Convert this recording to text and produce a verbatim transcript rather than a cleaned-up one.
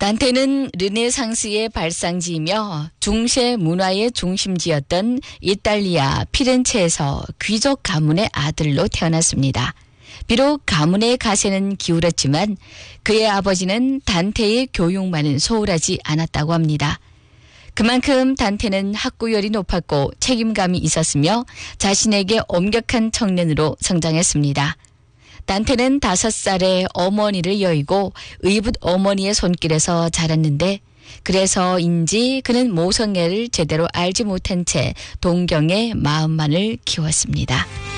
단테는 르네상스의 발상지이며 중세 문화의 중심지였던 이탈리아 피렌체에서 귀족 가문의 아들로 태어났습니다. 비록 가문의 가세는 기울었지만 그의 아버지는 단테의 교육만은 소홀하지 않았다고 합니다. 그만큼 단테는 학구열이 높았고 책임감이 있었으며 자신에게 엄격한 청년으로 성장했습니다. 단테는 다섯 살에 어머니를 여의고 의붓 어머니의 손길에서 자랐는데 그래서인지 그는 모성애를 제대로 알지 못한 채 동경의 마음만을 키웠습니다.